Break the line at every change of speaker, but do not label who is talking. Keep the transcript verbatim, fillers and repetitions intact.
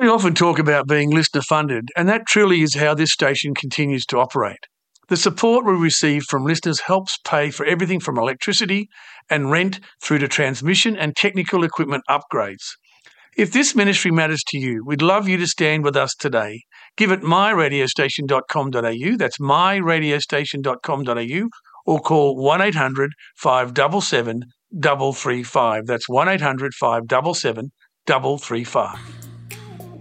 We often talk about being listener funded, and that truly is how this station continues to operate. The support we receive from listeners helps pay for everything from electricity and rent through to transmission and technical equipment upgrades. If this ministry matters to you, we'd love you to stand with us today. Give it my radio station dot com dot a u, that's my radio station dot com dot a u, or call one eight hundred five seven seven three three five. That's one eight hundred five seven seven three three five.